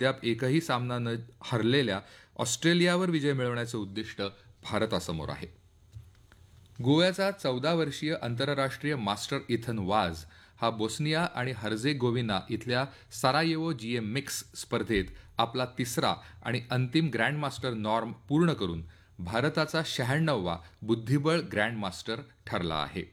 अद्याप एकही सामना न हरलेल्या ऑस्ट्रेलियावर विजय मिळवण्याचं उद्दिष्ट भारतासमोर आहे. गोव्याचा 14 वर्षीय आंतरराष्ट्रीय मास्टर इथन वाज हा बोस्निया आणि हर्जेगोविना इथल्या सारायेवो GM मिक्स स्पर्धेत आपला तिसरा आणि अंतिम ग्रँडमास्टर नॉर्म पूर्ण करून भारताचा 96वा बुद्धिबळ ग्रँडमास्टर ठरला आहे.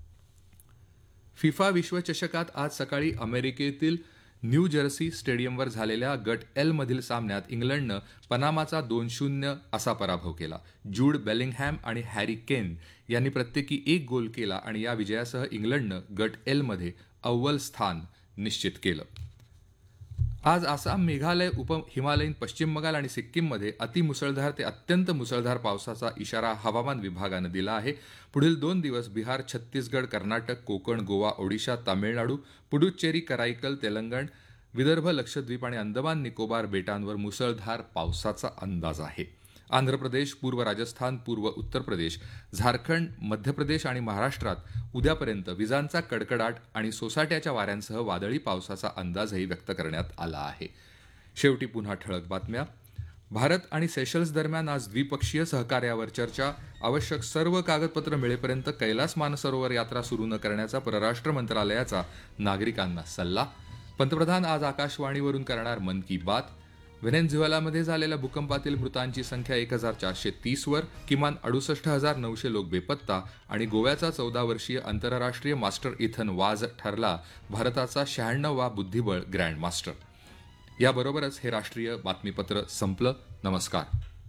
फिफा विश्वचषकात आज सकाळी अमेरिकेतील न्यू जर्सी स्टेडियमवर झालेल्या गट एल मधील सामन्यात इंग्लंडनं पनामाचा 2-0 असा पराभव केला. जूड बेलिंगहॅम आणि हॅरी केन यांनी प्रत्येकी एक गोल केला आणि या विजयासह इंग्लंडनं गट एल मध्ये अव्वल स्थान निश्चित केलं. आज आसाम, मेघालय, हिमालयीन पश्चिम बंगाल आणि सिक्कीममध्ये अतिमुसळधार ते अत्यंत मुसळधार पावसाचा इशारा हवामान विभागानं दिला आहे. पुढील 2 दिवस बिहार, छत्तीसगड, कर्नाटक, कोकण, गोवा, ओडिशा, तामिळनाडू, पुडुच्चेरी, कराईकल, तेलंगण, विदर्भ, लक्षद्वीप आणि अंदमान निकोबार बेटांवर मुसळधार पावसाचा अंदाज आहे. आंध्र प्रदेश, पूर्व राजस्थान, पूर्व उत्तर प्रदेश, झारखंड, मध्य प्रदेश आणि महाराष्ट्रात उद्यापर्यंत विजांचा कडकडाट आणि सोसाट्याच्या वाऱ्यांसह वादळी पावसाचा अंदाजही व्यक्त करण्यात आला आहे. शेवटी पुन्हा ठळक बातम्या. भारत आणि सेशल्स दरम्यान आज द्विपक्षीय सहकार्यावर चर्चा. आवश्यक सर्व कागदपत्र मिळेपर्यंत कैलास मानसरोवर यात्रा सुरू न करण्याचा परराष्ट्र मंत्रालयाचा नागरिकांना सल्ला. पंतप्रधान आज आकाशवाणीवरून करणार मन की बात. व्हेनेझुएलामध्ये झालेल्या भूकंपातील मृतांची संख्या 1430 वर. किमान 68,900 लोक बेपत्ता. आणि गोव्याचा 14 वर्षीय आंतरराष्ट्रीय मास्टर इथन वाज ठरला भारताचा 96वा बुद्धिबळ ग्रँडमास्टर. याबरोबरच हे राष्ट्रीय बातमीपत्र संपलं. नमस्कार.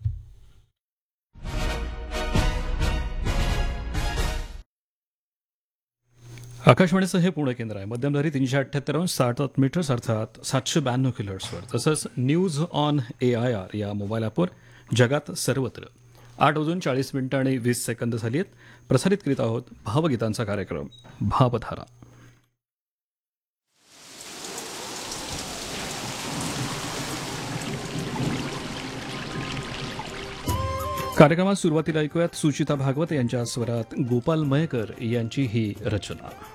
आकाशवाणीचं हे पुणे केंद्र आहे. मध्यमधारी 378 मीटर्स अर्थात 792 किलोहर्ट्झवर. तसंच न्यूज ऑन AIR या मोबाईल ॲपवर जगात सर्वत्र 8:40 आणि 20 सेकंद झाली आहेत. प्रसारित करीत आहोत भावगीतांचा कार्यक्रम भावधारा. कार्यक्रमात सुरुवातीला ऐकूयात सुचिता भागवत यांच्या स्वरात गोपाल मयेकर यांची ही रचना.